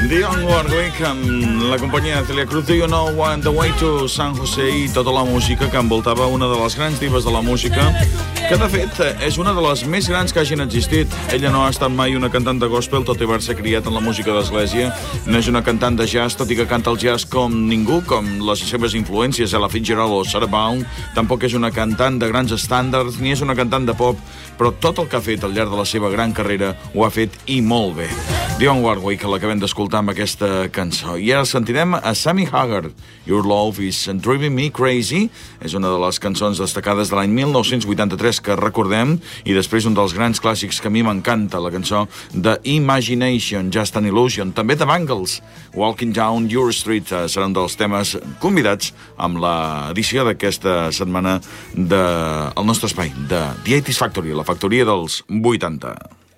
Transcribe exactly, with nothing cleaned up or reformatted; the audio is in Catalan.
Dionne Warwick amb la companyia de Celia Cruz, Do You Know What, The Way to San Jose, i tota la música que envoltava una de les grans divas de la música, que de fet és una de les més grans que hagin existit. Ella no ha estat mai una cantant de gospel, tot i haver-se criat en la música d'església. No és una cantant de jazz, tot i que canta el jazz com ningú, com les seves influències, Ella Fitzgerald o Sarah Vaughan. Tampoc és una cantant de grans estàndards, ni és una cantant de pop, però tot el que ha fet al llarg de la seva gran carrera ho ha fet i molt bé. Dionne Warwick, que l'acabem d'escoltar amb aquesta cançó. I ara sentirem a Sammy Hagar. Your Love is Driving Me Crazy. És una de les cançons destacades de l'any mil nou-cents vuitanta-tres que recordem, i després un dels grans clàssics que a mi m'encanta, la cançó de Imagination, Just an Illusion. També de Bangles, Walking Down Your Street. Serà un dels temes convidats amb l'edició d'aquesta setmana del nostre espai, de The eighties Factory, la factoria dels vuitanta.